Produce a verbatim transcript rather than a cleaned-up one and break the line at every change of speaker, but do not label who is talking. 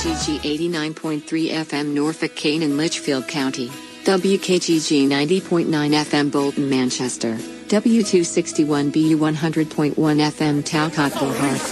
G G eighty-nine point three F M Norfolk, Kane and Litchfield County, W K G G ninety point nine F M Bolton, Manchester, W two sixty-one B U one hundred point one F M Talcott, Bohart.